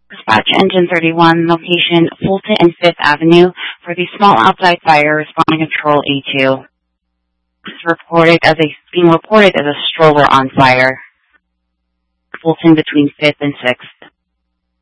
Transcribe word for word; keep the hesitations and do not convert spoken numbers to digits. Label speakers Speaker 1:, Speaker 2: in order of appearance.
Speaker 1: Dispatch Engine thirty-one, location Fulton and Fifth Avenue for the small outside fire, responding control A two. This is reported as a being reported as a stroller on fire. Fulton between Fifth and Sixth.